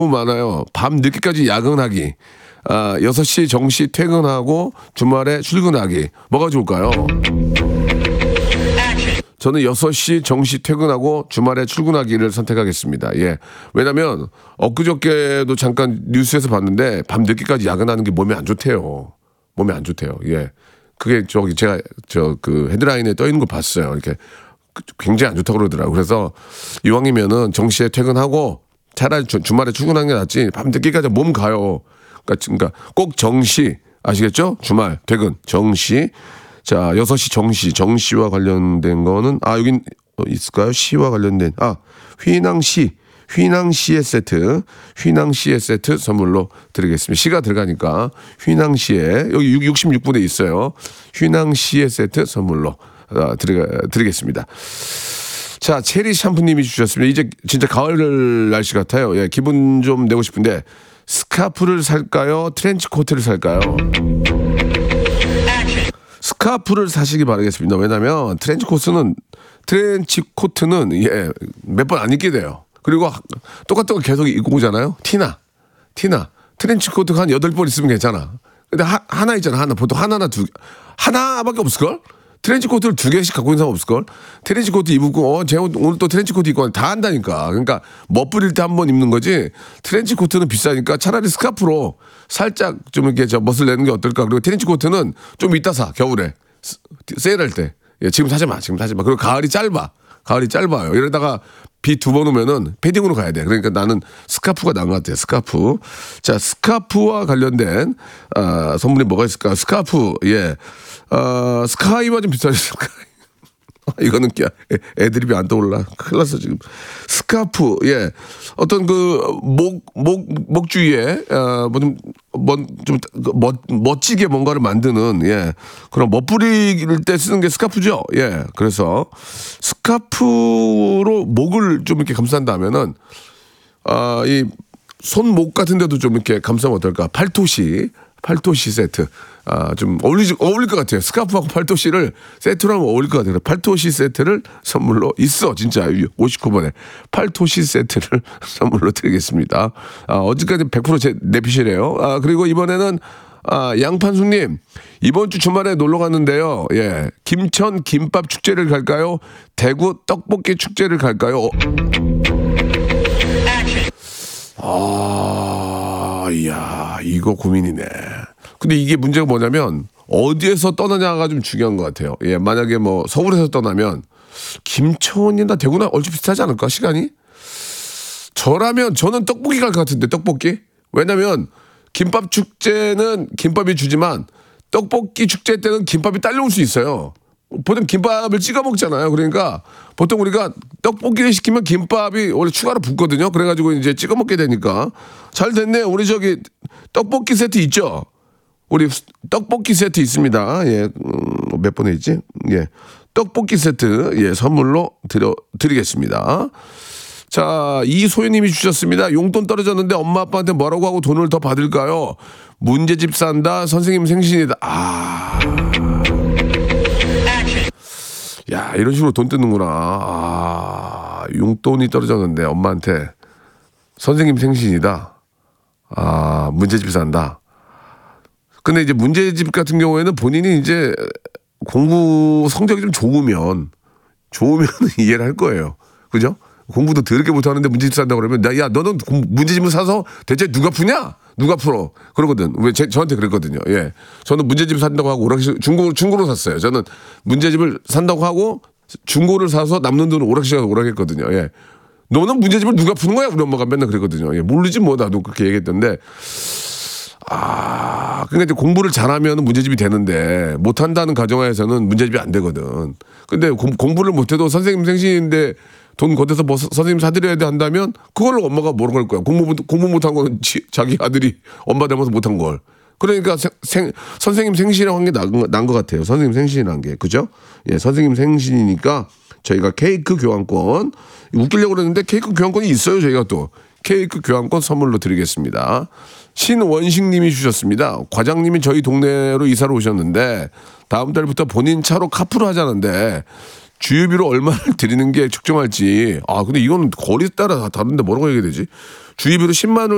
너무 많아요. 밤 늦게까지 야근하기. 6시 정시 퇴근하고 주말에 출근하기. 뭐가 좋을까요? 저는 6시 정시 퇴근하고 주말에 출근하기를 선택하겠습니다. 예. 왜냐면 엊그저께도 잠깐 뉴스에서 봤는데 밤 늦게까지 야근하는 게 몸에 안 좋대요. 몸에 안 좋대요. 예. 그게 제가 그 헤드라인에 떠 있는 걸 봤어요. 이렇게 굉장히 안 좋다고 그러더라고요. 그래서 이왕이면은 정시에 퇴근하고 차라리 주말에 출근하는 게 낫지. 밤 늦게까지 몸 가요. 그러니까 꼭 정시 아시겠죠? 주말 퇴근 정시. 자, 6시 정시와 관련된 거는 여긴 있을까요? 시와 관련된 휘낭시의 세트 선물로 드리겠습니다. 시가 들어가니까 휘낭시에 여기 66분에 있어요. 휘낭시의 세트 선물로 드리겠습니다. 자, 체리 샴푸님이 주셨습니다. 이제 진짜 가을 날씨 같아요. 예, 기분 좀 내고 싶은데 스카프를 살까요? 트렌치 코트를 살까요? 스카프를 사시기 바라겠습니다. 왜냐면 트렌치 코트는 몇 번 안 입게 돼요. 그리고 똑같은 거 계속 입고 오잖아요. 티나. 트렌치 코트 한 8번 있으면 괜찮아. 근데 하나 있잖아. 하나. 보통 하나밖에 없을걸? 트렌치 코트를 2개씩 갖고 있는 사람 없을걸? 트렌치 코트 입고, 쟤 오늘 또 트렌치 코트 입고 다 한다니까. 그러니까 멋부릴 때 한 번 입는 거지. 트렌치 코트는 비싸니까 차라리 스카프로 살짝 좀 이렇게 멋을 내는 게 어떨까. 그리고 트렌치 코트는 좀 이따 사, 겨울에. 세일할 때. 예, 지금 사지 마. 그리고 가을이 짧아요. 이러다가 비 2번 오면은 패딩으로 가야 돼. 그러니까 나는 스카프가 나은 것 같아요. 스카프. 자, 스카프와 관련된 선물이 뭐가 있을까? 스카프. 예. 스카이와 좀 비슷하죠. 이거는 애드립이 안 떠올라. 큰일 났어, 지금. 스카프, 예. 어떤 목 주위에, 멋지게 뭔가를 만드는, 예. 그런 멋부릴 때 쓰는 게 스카프죠. 예. 그래서 스카프로 목을 좀 이렇게 감싼다면은, 이 손목 같은 데도 좀 이렇게 감싸면 어떨까. 팔토시 세트. 좀 어울릴 것 같아요. 스카프하고 팔토시를 세트로 하면 어울릴 것 같아요. 팔토시 세트를 선물로 있어. 진짜 59번에 팔토시 세트를 선물로 드리겠습니다. 어제까지 100% 내피시래요. 그리고 이번에는 양판수님 이번 주 주말에 놀러 갔는데요. 예, 김천 김밥 축제를 갈까요? 대구 떡볶이 축제를 갈까요? 이야, 이거 고민이네. 근데 이게 문제가 뭐냐면 어디에서 떠나냐가 좀 중요한 것 같아요. 예, 만약에 뭐 서울에서 떠나면 김천이나 대구나 얼추 비슷하지 않을까 시간이? 저라면 저는 떡볶이 갈 것 같은데. 떡볶이? 왜냐면 김밥 축제는 김밥이 주지만 떡볶이 축제 때는 김밥이 딸려올 수 있어요. 보통 김밥을 찍어 먹잖아요. 그러니까 보통 우리가 떡볶이를 시키면 김밥이 원래 추가로 붙거든요. 그래가지고 이제 찍어 먹게 되니까. 잘 됐네. 우리 떡볶이 세트 있죠? 우리 떡볶이 세트 있습니다. 예, 몇 번에 있지? 예, 떡볶이 세트, 예, 선물로 드리겠습니다. 자, 이소연님이 주셨습니다. 용돈 떨어졌는데 엄마 아빠한테 뭐라고 하고 돈을 더 받을까요? 문제집 산다, 선생님 생신이다. 야, 이런 식으로 돈 뜯는구나. 용돈이 떨어졌는데 엄마한테 선생님 생신이다. 문제집 산다. 근데 이제 문제집 같은 경우에는 본인이 이제 공부 성적이 좀 좋으면 이해를 할 거예요. 그죠? 공부도 더럽게 못하는데 문제집 산다 그러면 야, 너는 문제집을 사서 대체 누가 푸냐? 누가 풀어? 그러거든. 저한테 그랬거든요. 예. 저는 문제집 산다고 하고 오락실 중고로 샀어요. 저는 문제집을 산다고 하고 중고를 사서 남는 돈을 오락실 가서 오락했거든요. 예. 너는 문제집을 누가 푸는 거야? 우리 엄마가 맨날 그랬거든요. 예. 모르지 뭐. 나도 그렇게 얘기했던데. 그러니까 이제 공부를 잘하면 문제집이 되는데 못한다는 가정하에서는 문제집이 안 되거든. 근데 공부를 못해도 선생님 생신인데 돈 걷어서 뭐 선생님 사드려야 돼 한다면 그걸로 엄마가 뭐라고 할 거야. 공부 못한 거는 자기 아들이 엄마 닮아서 못한 걸. 그러니까 선생님 생신이라고 한 게 난 것 같아요. 선생님 생신이라는 게. 그죠? 예, 선생님 생신이니까 저희가 케이크 교환권 웃기려고 그랬는데 케이크 교환권이 있어요. 저희가 또 케이크 교환권 선물로 드리겠습니다. 신원식님이 주셨습니다. 과장님이 저희 동네로 이사를 오셨는데 다음 달부터 본인 차로 카풀을 하자는데 주유비로 얼마를 드리는 게 적정할지. 근데 이건 거리 따라 다른데 뭐라고 얘기해야 되지? 주유비로 10만 원